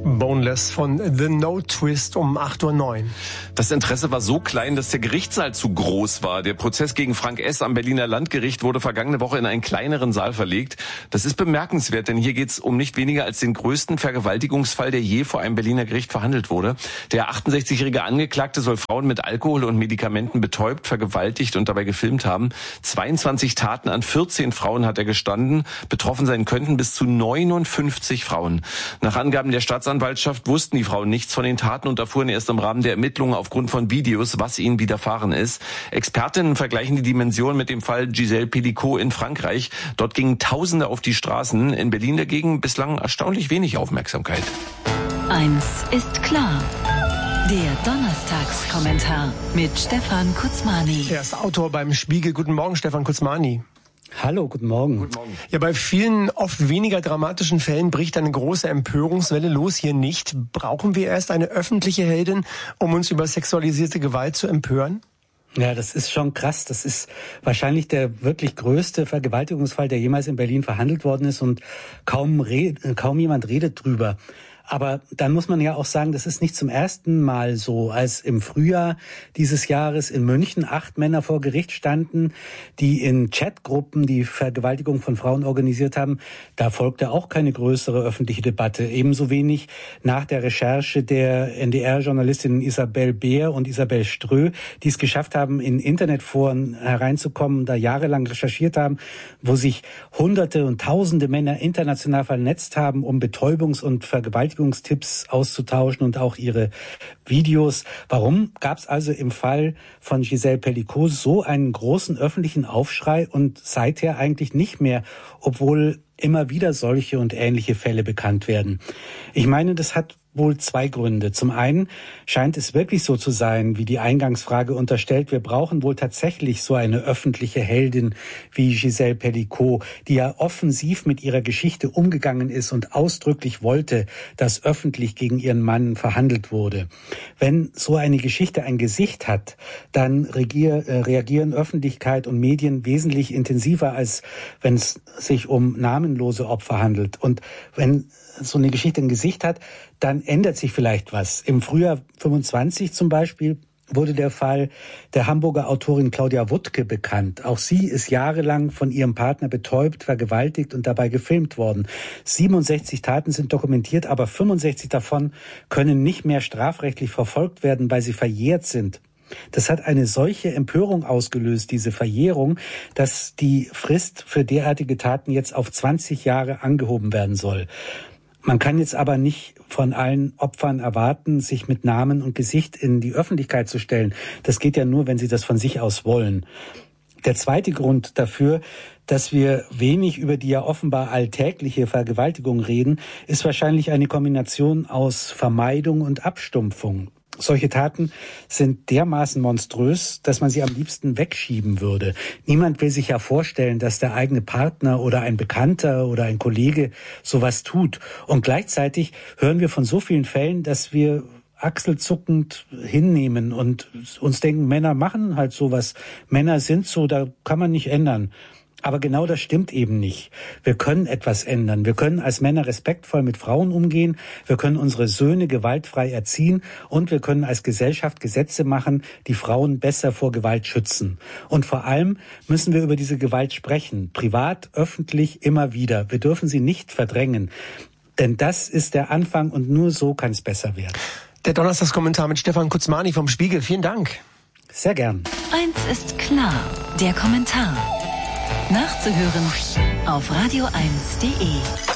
Boneless von The No Twist um 8:09 Uhr. Das Interesse war so klein, dass der Gerichtssaal zu groß war. Der Prozess gegen Frank S. am Berliner Landgericht wurde vergangene Woche in einen kleineren Saal verlegt. Das ist bemerkenswert, denn hier geht es um nicht weniger als den größten Vergewaltigungsfall, der je vor einem Berliner Gericht verhandelt wurde. Der 68-jährige Angeklagte soll Frauen mit Alkohol und Medikamenten betäubt, vergewaltigt und dabei gefilmt haben. 22 Taten an 14 Frauen hat er gestanden. Betroffen sein könnten bis zu 59 Frauen. Nach Angaben der Staatsanwaltschaft wussten die Frauen nichts von den Taten und erfuhren erst im Rahmen der Ermittlungen aufgrund von Videos, was ihnen widerfahren ist. Expertinnen vergleichen die Dimension mit dem Fall Gisèle Pelicot in Frankreich. Dort gingen Tausende auf die Straßen. In Berlin dagegen bislang erstaunlich wenig Aufmerksamkeit. Eins ist klar. Der Donnerstagskommentar mit Stefan Kutzmani. Er ist Autor beim Spiegel. Guten Morgen, Stefan Kutzmani. Hallo, guten Morgen. Guten Morgen. Ja, bei vielen oft weniger dramatischen Fällen bricht eine große Empörungswelle los. Hier nicht. Brauchen wir erst eine öffentliche Heldin, um uns über sexualisierte Gewalt zu empören? Ja, das ist schon krass. Das ist wahrscheinlich der wirklich größte Vergewaltigungsfall, der jemals in Berlin verhandelt worden ist, und kaum jemand redet drüber. Aber dann muss man ja auch sagen, das ist nicht zum ersten Mal so. Als im Frühjahr dieses Jahres in München 8 Männer vor Gericht standen, die in Chatgruppen die Vergewaltigung von Frauen organisiert haben, da folgte auch keine größere öffentliche Debatte. Ebenso wenig nach der Recherche der NDR-Journalistinnen Isabel Beer und Isabel Strö, die es geschafft haben, in Internetforen hereinzukommen, da jahrelang recherchiert haben, wo sich Hunderte und Tausende Männer international vernetzt haben, um Betäubungs- und Vergewaltigungstipps auszutauschen und auch ihre Videos. Warum gab es also im Fall von Gisèle Pelicot so einen großen öffentlichen Aufschrei und seither eigentlich nicht mehr, obwohl immer wieder solche und ähnliche Fälle bekannt werden? Ich meine, das hat wohl 2 Gründe. Zum einen scheint es wirklich so zu sein, wie die Eingangsfrage unterstellt. Wir brauchen wohl tatsächlich so eine öffentliche Heldin wie Gisèle Pelicot, die ja offensiv mit ihrer Geschichte umgegangen ist und ausdrücklich wollte, dass öffentlich gegen ihren Mann verhandelt wurde. Wenn so eine Geschichte ein Gesicht hat, dann reagieren Öffentlichkeit und Medien wesentlich intensiver, als wenn es sich um namenlose Opfer handelt. Und wenn so eine Geschichte ein Gesicht hat, dann ändert sich vielleicht was. Im Frühjahr 25 zum Beispiel wurde der Fall der Hamburger Autorin Claudia Wuttke bekannt. Auch sie ist jahrelang von ihrem Partner betäubt, vergewaltigt und dabei gefilmt worden. 67 Taten sind dokumentiert, aber 65 davon können nicht mehr strafrechtlich verfolgt werden, weil sie verjährt sind. Das hat eine solche Empörung ausgelöst, diese Verjährung, dass die Frist für derartige Taten jetzt auf 20 Jahre angehoben werden soll. Man kann jetzt aber nicht von allen Opfern erwarten, sich mit Namen und Gesicht in die Öffentlichkeit zu stellen. Das geht ja nur, wenn sie das von sich aus wollen. Der zweite Grund dafür, dass wir wenig über die ja offenbar alltägliche Vergewaltigung reden, ist wahrscheinlich eine Kombination aus Vermeidung und Abstumpfung. Solche Taten sind dermaßen monströs, dass man sie am liebsten wegschieben würde. Niemand will sich ja vorstellen, dass der eigene Partner oder ein Bekannter oder ein Kollege sowas tut. Und gleichzeitig hören wir von so vielen Fällen, dass wir achselzuckend hinnehmen und uns denken, Männer machen halt sowas. Männer sind so, da kann man nicht ändern. Aber genau das stimmt eben nicht. Wir können etwas ändern. Wir können als Männer respektvoll mit Frauen umgehen. Wir können unsere Söhne gewaltfrei erziehen. Und wir können als Gesellschaft Gesetze machen, die Frauen besser vor Gewalt schützen. Und vor allem müssen wir über diese Gewalt sprechen. Privat, öffentlich, immer wieder. Wir dürfen sie nicht verdrängen. Denn das ist der Anfang und nur so kann es besser werden. Der Donnerstagskommentar mit Stefan Kutzmani vom Spiegel. Vielen Dank. Sehr gern. Eins ist klar. Der Kommentar. Nachzuhören auf radio1.de.